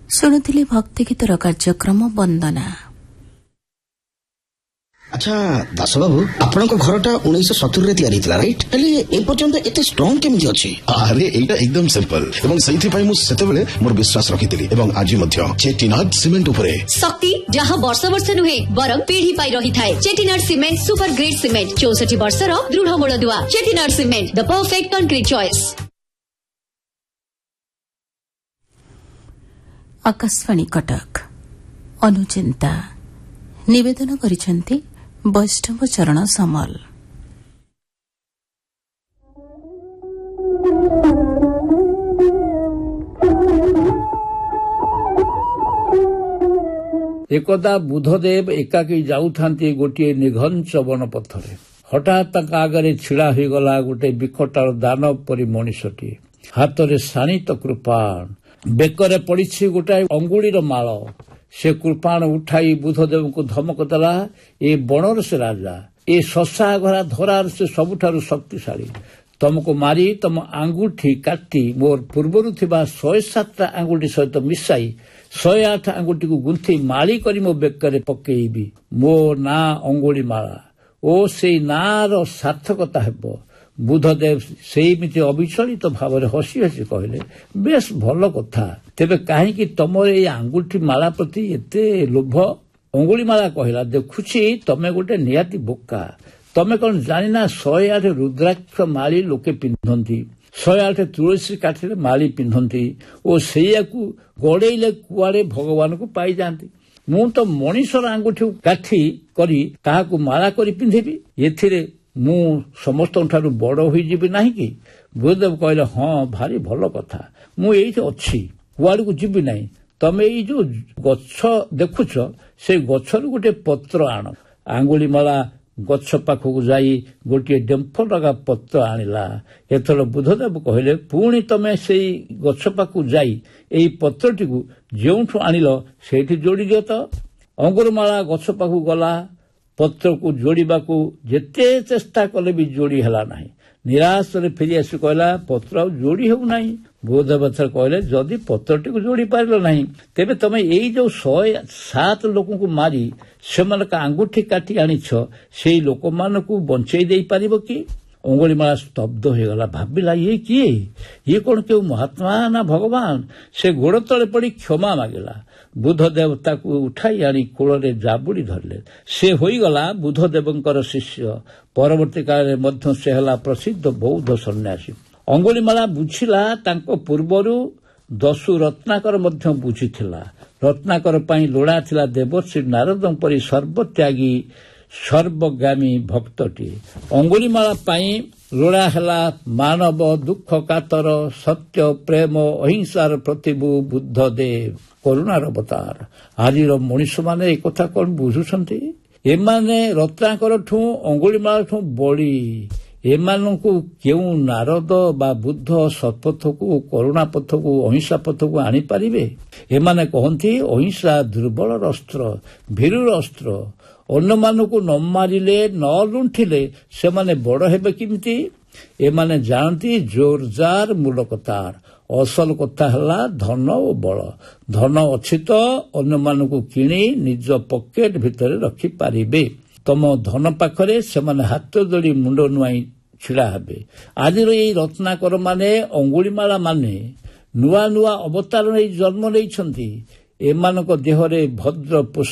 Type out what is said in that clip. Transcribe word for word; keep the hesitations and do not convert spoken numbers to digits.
ଶୁଣୁଥିଲି ଭକ୍ତି ଗୀତର କାର୍ଯ୍ୟକ୍ରମ ବନ୍ଦନା। ଆଚ୍ଛା ଦାସବାବୁ, ଆପଣଙ୍କ ଘରଟା ଉଣେଇଶହ ସତୁରିରେ ତିଆରି ହେଇଥିଲା ରାଇଟ୍? ହେଲେ ଏ ପର୍ଯ୍ୟନ୍ତ ଏତେ ଷ୍ଟ୍ରଙ୍ଗ କେମିତି ଅଛି? ଆରେ ଏଇଟା ଏକଦମ ସିମ୍ପଲ ଏବଂ ସେଇଥିପାଇଁ ମୁଁ ସେତେବେଳେ ମୋର ବିଶ୍ୱାସ ରଖିଥିଲି ଏବଂ ଆଜି ମଧ୍ୟ ଚେଟିନାଡ୍ ସିମେଣ୍ଟ ଉପରେ ଶକ୍ତି ଯାହା ବର୍ଷ ବର୍ଷ ନୁହେଁ ବରଂ ପିଢି ପାଇ ରହିଥାଏ। ଚେଟିନାଡ୍ ସିମେଣ୍ଟ ସୁପର ଗ୍ରେଡ୍ ସିମେଣ୍ଟ ଚଉଷଠି ବର୍ଷର ଦୃଢ ମୂଳଦୁଆ। ଚେଟିନାଡ୍ ସିମେଣ୍ଟ ଦ perfect concrete choice. Akashvani Cuttack ଅନୁଚିନ୍ତା ନିବେଦନ କରିଛନ୍ତି ବୈଷ୍ଣବ ଚରଣ ସାମଲ। ଏକଦା ବୁଧଦେବ ଏକାକୀ ଯାଉଥାନ୍ତି ଗୋଟିଏ ନିଘଞ୍ଚ ବନ ପଥରେ। ହଠାତ୍ ତାଙ୍କ ଆଗରେ ଛିଡ଼ା ହୋଇଗଲା ଗୋଟିଏ ବିକଟାଳ ଦାନବ ପରି ମଣିଷଟି। ହାତରେ ଶାଣିତ କୃପାଣ, ବେକରେ ପଡ଼ିଛି ଗୋଟାଏ ଅଙ୍ଗୁଳିର ମାଳ। ସେ କୃପାଣ ଉଠାଇ ବୁଧଦେବଙ୍କୁ ଧମକ ଦେଲା, ଏ ବଣର ସେ ରାଜା, ଏ ଶଶା ଘରା ଧରାର ସେ ସବୁଠାରୁ ଶକ୍ତିଶାଳୀ। ତମକୁ ମାରି ତମ ଆଙ୍ଗୁଠି କାଟି ମୋର ପୂର୍ବରୁ ଥିବା ଶହେ ସାତଟା ଆଙ୍ଗୁଠି ସହିତ ମିଶାଇ ଶହେ ଆଠ ଆଙ୍ଗୁଠିକୁ ଗୁନ୍ଥି ମାଳି କରି ମୋ ବେକରେ ପକେଇବି। ମୋ ନାଁ ଅଙ୍ଗୁଳି ମାଳା ଓ ସେଇ ନାଁର ସାର୍ଥକତା ହେବ। ବୁଧଦେବ ସେଇମିତି ଅବିଚଳିତ ଭାବରେ ହସି ହସି କହିଲେ, ବେଶ ଭଲ କଥା, ତେବେ କାହିଁକି ତମର ଏଇ ଆଙ୍ଗୁଠି ମାଳା ପ୍ରତି ଏତେ ଲୋଭ? ଅଙ୍ଗୁଳି ମାଳା କହିଲା, ଦେଖୁଛି ତମେ ଗୋଟେ ନିହାତି ବୋକା। ତମେ କଣ ଜାଣିନା ଶହେ ଆଠ ରୁଦ୍ରାକ୍ଷ ମାଳି ଲୋକେ ପିନ୍ଧନ୍ତି, ଶହେ ଆଠ ତୁଳସୀ କାଠିରେ ମାଳି ପିନ୍ଧନ୍ତି ଓ ସେଇଆକୁ ଗଡ଼େଇଲେ କୁଆଡ଼େ ଭଗବାନଙ୍କୁ ପାଇଯାଆନ୍ତି। ମୁଁ ତ ମଣିଷର ଆଙ୍ଗୁଠିକୁ କାଠି କରି ତାହାକୁ ମାଳା କରି ପିନ୍ଧିବି, ଏଥିରେ ମୁଁ ସମସ୍ତଙ୍କଠାରୁ ବଡ଼ ହୋଇଯିବି ନାହିଁ କି? ବୁଧଦେବ କହିଲେ, ହଁ ଭାରି ଭଲ କଥା, ମୁଁ ଏଇଠି ଅଛି, କୁଆଡ଼କୁ ଯିବି ନାହିଁ। ତମେ ଏଇ ଯୋଉ ଗଛ ଦେଖୁଛ ସେଇ ଗଛରୁ ଗୋଟେ ପତ୍ର ଆଣ। ଆଙ୍ଗୁଳିମାଳା ଗଛ ପାଖକୁ ଯାଇ ଗୋଟିଏ ଡେମ୍ଫ ଲଗା ପତ୍ର ଆଣିଲା। ଏଥର ବୁଧଦେବ କହିଲେ, ପୁଣି ତମେ ସେଇ ଗଛ ପାଖକୁ ଯାଇ ଏଇ ପତ୍ରଟିକୁ ଯେଉଁଠୁ ଆଣିଲ ସେଇଠି ଯୋଡ଼ି ଦିଅ ତ। ଅଙ୍ଗୁଳିମାଳା ଗଛ ପାଖକୁ ଗଲା। ପତ୍ରକୁ ଯୋଡ଼ିବାକୁ ଯେତେ ଚେଷ୍ଟା କଲେ ବି ଯୋଡ଼ି ହେଲା ନାହିଁ। ନିରାଶରେ ଫେରିଆସି କହିଲା, ପତ୍ର ଆଉ ଯୋଡ଼ି ହେଉନାହିଁ। ବୁଧଦେବ କହିଲେ, ଯଦି ପତ୍ରଟିକୁ ଯୋଡ଼ି ପାରିଲ ନାହିଁ, ତେବେ ତମେ ଏଇ ଯୋଉ ଶହେ ସାତ ଲୋକଙ୍କୁ ମାରି ସେମାନଙ୍କ ଆଙ୍ଗୁଠି କାଟି ଆଣିଛ, ସେଇ ଲୋକମାନଙ୍କୁ ବଞ୍ଚେଇ ଦେଇପାରିବ କି? ଅଙ୍ଗୁଳିମାଳା ସ୍ତବ୍ଧ ହୋଇଗଲା। ଭାବିଲା, ଇଏ କିଏ? ଇଏ କଣ କେଉଁ ମହାତ୍ମା ନା ଭଗବାନ? ସେ ଗୋଡ଼ ତଳେ ପଡ଼ି କ୍ଷମା ମାଗିଲା। ବୁଧଦେବ ତାକୁ ଉଠାଇ ଆଣି କୋଳରେ ଜାବୁଡ଼ି ଧରିଲେ। ସେ ହୋଇଗଲା ବୁଧଦେବଙ୍କର ଶିଷ୍ୟ। ପରବର୍ତ୍ତୀ କାଳରେ ମଧ୍ୟ ସେ ହେଲା ପ୍ରସିଦ୍ଧ ବୌଦ୍ଧ ସନ୍ନ୍ୟାସୀ। ଅଙ୍ଗୁଳିମାଳା ବୁଝିଲା, ତାଙ୍କ ପୂର୍ବରୁ ଦସ୍ୟୁ ରତ୍ନାକର ମଧ୍ୟ ବୁଝିଥିଲା। ରତ୍ନାକର ପାଇଁ ଲୋଡ଼ା ଥିଲା ଦେବଶ୍ରୀ ନାରଦଙ୍କ ପରି ସର୍ବତ୍ୟାଗୀ ସର୍ବଗାମୀ ଭକ୍ତଟି। ଅଙ୍ଗୁଳିମାଳା ପାଇଁ ଲୋଡ଼ା ହେଲା ମାନବ ଦୁଃଖ କାତର ସତ୍ୟ ପ୍ରେମ ଅହିଂସାର ପ୍ରତିଭୁ ବୁଦ୍ଧଦେବ, କରୁଣାର ଅବତାର। ଆଜିର ମଣିଷମାନେ ଏ କଥା କଣ ବୁଝୁଛନ୍ତି? ଏମାନେ ରତ୍ନାକରଠୁ ଅଙ୍ଗୁଳିମାଳାଠୁ ବଳି। ଏମାନଙ୍କୁ କେଉଁ ନାରଦ ବା ବୁଦ୍ଧ ସତ୍ପଥକୁ, କରୁଣା ପଥକୁ, ଅହିଂସା ପଥକୁ ଆଣିପାରିବେ? ଏମାନେ କହନ୍ତି ଅହିଂସା ଦୁର୍ବଳର ଅସ୍ତ୍ର, ଭୀରୁର ଅସ୍ତ୍ର। ଅନ୍ୟମାନଙ୍କୁ ନ ମାରିଲେ ନ ଲୁଣ୍ଠିଲେ ସେମାନେ ବଡ଼ ହେବେ କେମିତି? ଏମାନେ ଜାଣନ୍ତି ଜୋରଜାର ମୂଲକତାର। ଅସଲ କଥା ହେଲା ଧନ ଓ ବଳ। ଧନ ଅଛି ତ ଅନ୍ୟମାନଙ୍କୁ କିଣି ନିଜ ପକେଟ ଭିତରେ ରଖିପାରିବେ। ତମ ଧନ ପାଖରେ ସେମାନେ ହାତ ଯୋଡ଼ି ମୁଣ୍ଡ ନୁଆଇଁ ଛିଡ଼ା ହେବେ। ଆଜିର ଏଇ ରତ୍ନାକର ମାନେ, ଅଙ୍ଗୁଳିମାଳା ମାନେ ନୂଆ ନୂଆ ଅବତାର ନେଇ ଜନ୍ମ ନେଇଛନ୍ତି। ଏମାନଙ୍କ ଦେହରେ ଭଦ୍ର